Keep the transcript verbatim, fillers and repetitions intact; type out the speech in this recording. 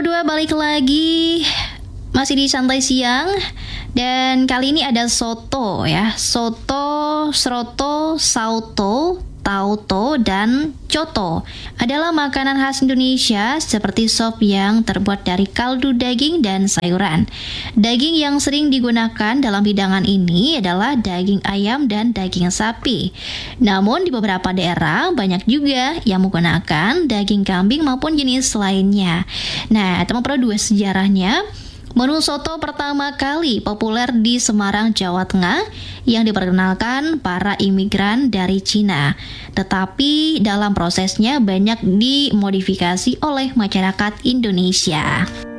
Dua balik lagi masih di Santai Siang. Dan kali ini ada soto ya. Soto, sroto, sauto, tauto, dan coto adalah makanan khas Indonesia seperti sop yang terbuat dari kaldu daging dan sayuran. Daging yang sering digunakan dalam hidangan ini adalah daging ayam dan daging sapi. Namun di beberapa daerah banyak juga yang menggunakan daging kambing maupun jenis lainnya. Nah, teman pro dua sejarahnya. Menu soto pertama kali populer di Semarang, Jawa Tengah yang diperkenalkan para imigran dari Cina. Tetapi dalam prosesnya banyak dimodifikasi oleh masyarakat Indonesia.